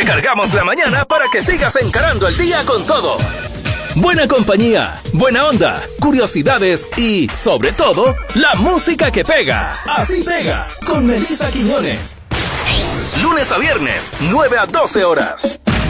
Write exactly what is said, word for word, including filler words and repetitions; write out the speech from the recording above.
cargamos la mañana para que sigas encarando el día con todo. Buena compañía, buena onda, curiosidades y, sobre todo, la música que pega. Así pega, con Melissa Quiñones. Lunes a viernes, nueve a doce horas.